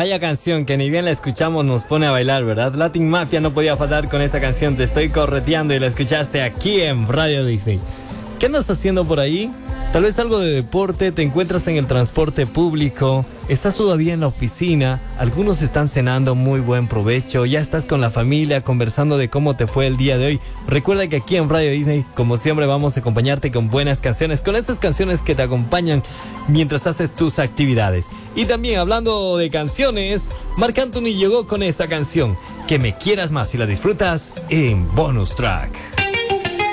Vaya canción que ni bien la escuchamos nos pone a bailar, ¿verdad? Latin Mafia no podía faltar con esta canción. Te estoy correteando y la escuchaste aquí en Radio Disney. ¿Qué andas haciendo por ahí? Tal vez algo de deporte, te encuentras en el transporte público, estás todavía en la oficina, algunos están cenando, muy buen provecho, ya estás con la familia conversando de cómo te fue el día de hoy. Recuerda que aquí en Radio Disney, como siempre, vamos a acompañarte con buenas canciones, con esas canciones que te acompañan mientras haces tus actividades. Y también hablando de canciones, Marc Anthony llegó con esta canción, Que me quieras más, y la disfrutas en Bonus Track.